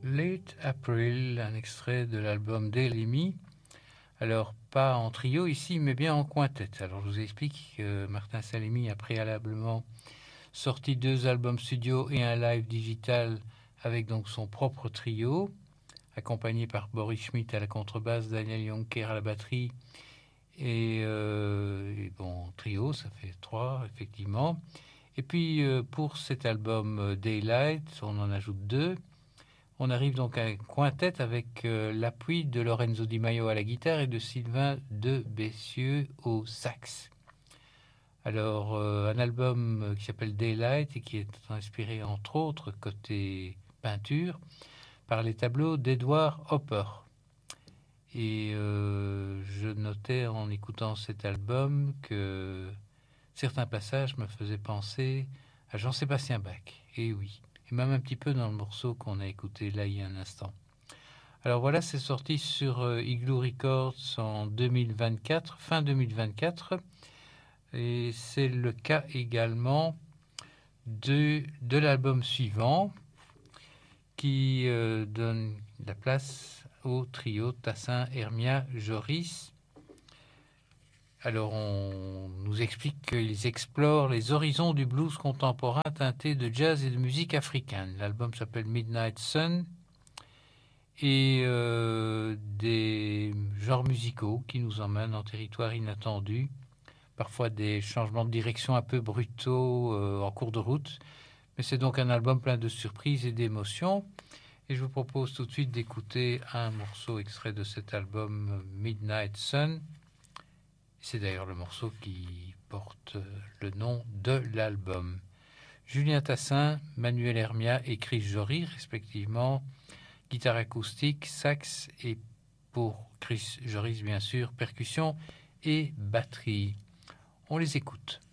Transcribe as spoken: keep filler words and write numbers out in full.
Late April, un extrait de l'album Daily Me. Alors, pas en trio ici, mais bien en quintette. Alors, je vous explique que Martin Salemi a préalablement sorti deux albums studio et un live digital avec donc son propre trio, accompagné par Boris Schmidt à la contrebasse, Daniel Jonker à la batterie, et, euh, et bon, trio, ça fait trois, effectivement. Et puis, euh, pour cet album euh, Daylight, on en ajoute deux. On arrive donc à un quintet avec euh, l'appui de Lorenzo Di Maio à la guitare et de Sylvain de Bessieux au sax. Alors, euh, un album qui s'appelle Daylight et qui est inspiré, entre autres, côté peinture, par les tableaux d'Edward Hopper. Et euh, je notais en écoutant cet album que certains passages me faisaient penser à Jean-Sébastien Bach. Et oui, et même un petit peu dans le morceau qu'on a écouté là il y a un instant. Alors voilà, c'est sorti sur euh, Igloo Records en deux mille vingt-quatre, fin deux mille vingt-quatre. Et c'est le cas également de, de l'album suivant qui euh, donne la place au trio Tassin, Hermia, Joris. Alors on nous explique qu'ils explorent les horizons du blues contemporain teinté de jazz et de musique africaine. L'album s'appelle Midnight Sun et euh, des genres musicaux qui nous emmènent en territoire inattendu. Parfois des changements de direction un peu brutaux euh, en cours de route. Mais c'est donc un album plein de surprises et d'émotions. Et je vous propose tout de suite d'écouter un morceau extrait de cet album Midnight Sun. C'est d'ailleurs le morceau qui porte le nom de l'album. Julien Tassin, Manuel Hermia et Chris Jory, respectivement, guitare acoustique, sax et pour Chris Joris, bien sûr, percussion et batterie. On les écoute.